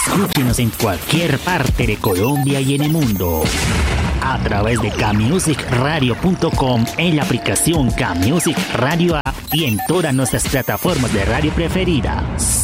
Escúchenos en cualquier parte de Colombia y en el mundo. A través de kmusicradio.com, en la aplicación Kmusic Radio App y en todas nuestras plataformas de radio preferidas.